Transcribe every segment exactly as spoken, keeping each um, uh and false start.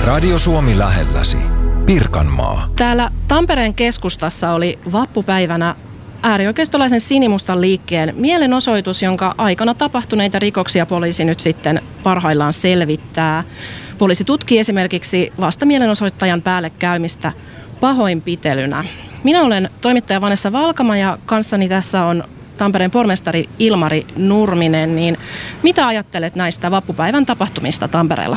Radio Suomi lähelläsi. Pirkanmaa. Täällä Tampereen keskustassa oli vappupäivänä äärioikeistolaisen sinimustan liikkeen mielenosoitus, jonka aikana tapahtuneita rikoksia poliisi nyt sitten parhaillaan selvittää. Poliisi tutkii esimerkiksi vastamielenosoittajan päälle käymistä pahoinpitelynä. Minä olen toimittaja Vanessa Valkama ja kanssani tässä on Tampereen pormestari Ilmari Nurminen. Niin mitä ajattelet näistä vappupäivän tapahtumista Tampereella?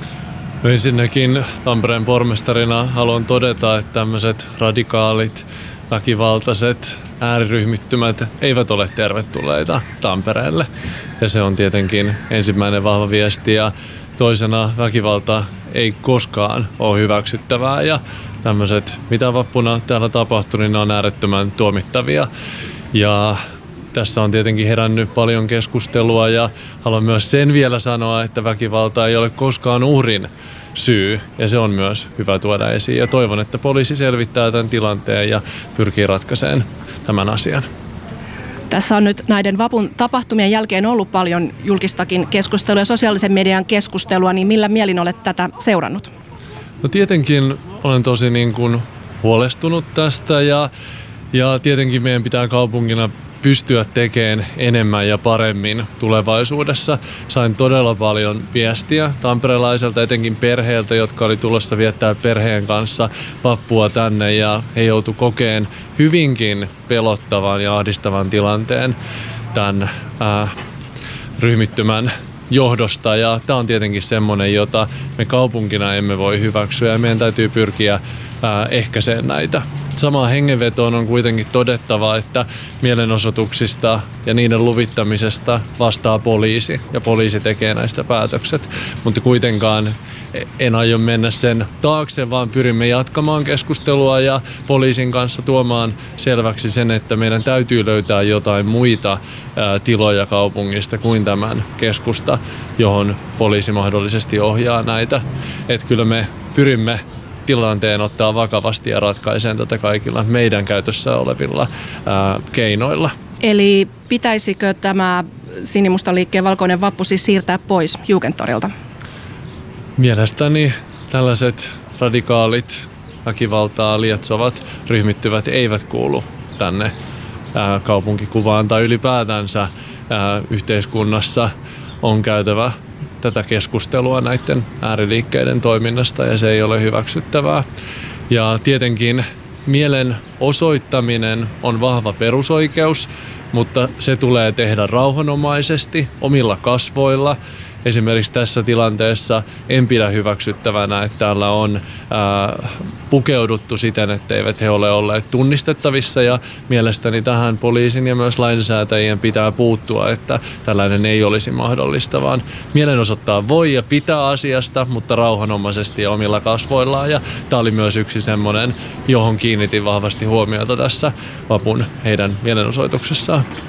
No ensinnäkin Tampereen pormestarina haluan todeta, että tämmöiset radikaalit, väkivaltaiset ääriryhmittymät eivät ole tervetulleita Tampereelle. Ja se on tietenkin ensimmäinen vahva viesti. Ja toisena väkivalta ei koskaan ole hyväksyttävää. Ja tämmöiset, mitä vappuna täällä tapahtuu, niin ne on äärettömän tuomittavia. Ja tässä on tietenkin herännyt paljon keskustelua ja haluan myös sen vielä sanoa, että väkivalta ei ole koskaan uhrin syy ja se on myös hyvä tuoda esiin. Ja toivon, että poliisi selvittää tämän tilanteen ja pyrkii ratkaisemaan tämän asian. Tässä on nyt näiden vapun tapahtumien jälkeen ollut paljon julkistakin keskustelua ja sosiaalisen median keskustelua, niin millä mielin olet tätä seurannut? No tietenkin olen tosi niin kuin huolestunut tästä ja, ja tietenkin meidän pitää kaupungina pystyä tekemään enemmän ja paremmin tulevaisuudessa. Sain todella paljon viestiä tamperelaiselta, etenkin perheeltä, jotka oli tulossa viettää perheen kanssa vappua tänne ja he joutu kokeen hyvinkin pelottavan ja ahdistavan tilanteen tämän ää, ryhmittymän johdosta. Ja tämä on tietenkin semmoinen, jota me kaupunkina emme voi hyväksyä ja meidän täytyy pyrkiä ää, ehkäiseen näitä. Samaan hengenvetoon on kuitenkin todettava, että mielenosoituksista ja niiden luvittamisesta vastaa poliisi ja poliisi tekee näistä päätökset, mutta kuitenkaan en aio mennä sen taakse, vaan pyrimme jatkamaan keskustelua ja poliisin kanssa tuomaan selväksi sen, että meidän täytyy löytää jotain muita ää, tiloja kaupungista kuin tämän keskusta, johon poliisi mahdollisesti ohjaa näitä. Että kyllä me pyrimme tilanteen ottaa vakavasti ja ratkaiseen tätä kaikilla meidän käytössä olevilla ää, keinoilla. Eli pitäisikö tämä sinimustan liikkeen valkoinen vappu siis siirtää pois Juukentorilta? Mielestäni tällaiset radikaalit, väkivaltaa lietsovat ryhmittyvät eivät kuulu tänne ää, kaupunkikuvaan tai ylipäätänsä ää, yhteiskunnassa on käytävä tätä keskustelua näiden ääriliikkeiden toiminnasta ja se ei ole hyväksyttävää. Ja tietenkin mielen osoittaminen on vahva perusoikeus, mutta se tulee tehdä rauhanomaisesti, omilla kasvoilla. Esimerkiksi tässä tilanteessa en pidä hyväksyttävänä, että täällä on ää, pukeuduttu siten, etteivät he ole olleet tunnistettavissa ja mielestäni tähän poliisin ja myös lainsäätäjien pitää puuttua, että tällainen ei olisi mahdollista, vaan mielenosoittaa voi ja pitää asiasta, mutta rauhanomaisesti ja omilla kasvoillaan ja tämä oli myös yksi semmoinen, johon kiinnitin vahvasti huomiota tässä vapun heidän mielenosoituksessaan.